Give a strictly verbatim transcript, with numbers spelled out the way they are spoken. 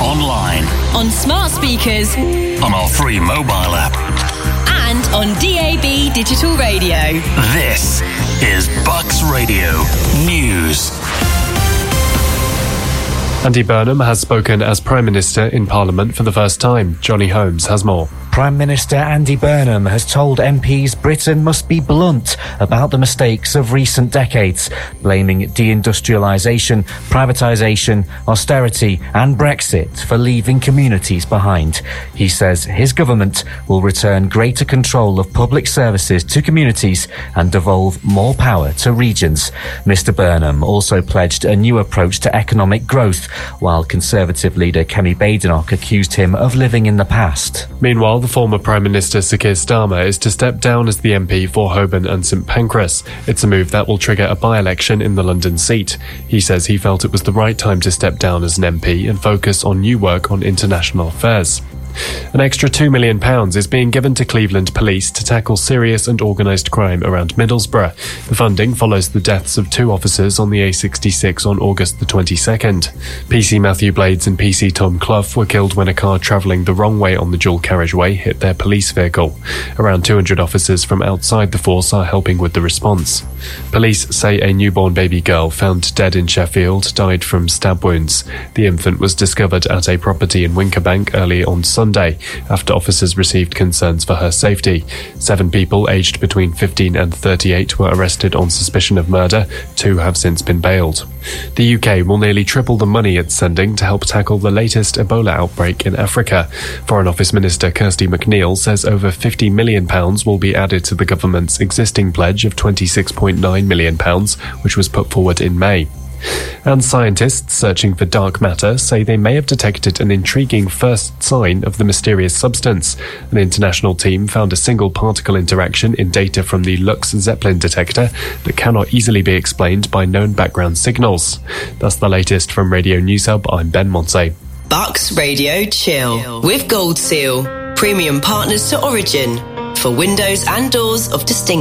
online, on smart speakers, on our free mobile app, and on D A B digital radio. This is Bucks Radio News. Andy Burnham has spoken as Prime Minister in Parliament for the first time. Johnny Holmes has more. Prime Minister Andy Burnham has told M Ps Britain must be blunt about the mistakes of recent decades, blaming deindustrialisation, privatisation, austerity and Brexit for leaving communities behind. He says his government will return greater control of public services to communities and devolve more power to regions. Mr Burnham also pledged a new approach to economic growth, while Conservative leader Kemi Badenoch accused him of living in the past. Meanwhile, the former Prime Minister Sir Keir Starmer is to step down as the M P for Holborn and St Pancras. It's a move that will trigger a by-election in the London seat. He says he felt it was the right time to step down as an M P and focus on new work on international affairs. An extra two million pounds is being given to Cleveland Police to tackle serious and organised crime around Middlesbrough. The funding follows the deaths of two officers on the A sixty-six on August the twenty-second. P C Matthew Blades and P C Tom Clough were killed when a car travelling the wrong way on the dual carriageway hit their police vehicle. Around two hundred officers from outside the force are helping with the response. Police say a newborn baby girl found dead in Sheffield died from stab wounds. The infant was discovered at a property in Winkerbank early on Sunday after officers received concerns for her safety. Seven people aged between fifteen and thirty-eight were arrested on suspicion of murder. Two have since been bailed. The U K will nearly triple the money it's sending to help tackle the latest Ebola outbreak in Africa. Foreign Office Minister Kirsty McNeil says over fifty million pounds will be added to the government's existing pledge of twenty-six point nine million pounds, which was put forward in May. And scientists searching for dark matter say they may have detected an intriguing first sign of the mysterious substance. An international team found a single particle interaction in data from the Lux Zeppelin detector that cannot easily be explained by known background signals. That's the latest from Radio News Hub. I'm Ben Montse. Bucks Radio Chill with Gold Seal, premium partners to Origin for windows and doors of distinction.